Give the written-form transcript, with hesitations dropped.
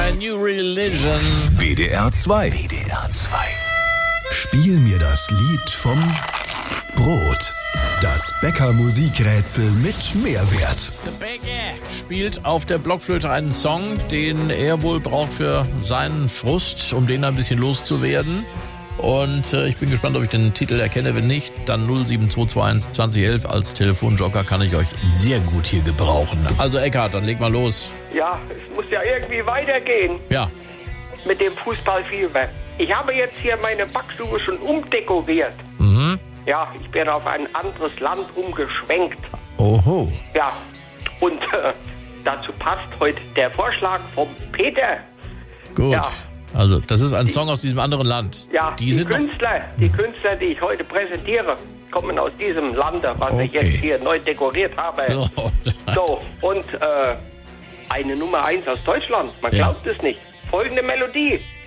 New Religion. WDR 2. WDR 2. Spiel mir das Lied vom Brot. Das Bäcker-Musikrätsel mit Mehrwert. Der Bäcker spielt auf der Blockflöte einen Song, den er wohl braucht für seinen Frust, um den ein bisschen loszuwerden. Und ich bin gespannt, ob ich den Titel erkenne. Wenn nicht, dann 07221 2011 als Telefonjoker kann ich euch sehr gut hier gebrauchen. Also Eckhard, dann leg mal los. Ja, es muss ja irgendwie weitergehen Ja. mit dem Fußballfieber. Ich habe jetzt hier meine Backstube schon umdekoriert. Mhm. Ja, ich bin auf ein anderes Land umgeschwenkt. Oho. Ja, und dazu passt heute der Vorschlag vom Peter. Gut. Ja. Also, das ist ein Song aus diesem anderen Land. Ja, die sind Künstler, die ich heute präsentiere, kommen aus diesem Lande, was ich Okay. jetzt hier neu dekoriert habe. Oh. So, und eine Nummer 1 aus Deutschland, man Ja. glaubt es nicht. Folgende Melodie.